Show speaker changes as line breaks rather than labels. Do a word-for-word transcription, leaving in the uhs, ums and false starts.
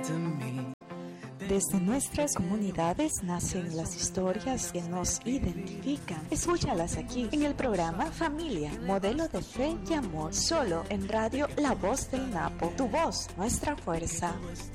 Desde nuestras comunidades nacen las historias que nos identifican. Escúchalas aquí en el programa Familia, modelo de fe y amor, solo en Radio La Voz del Napo. Tu voz, nuestra fuerza.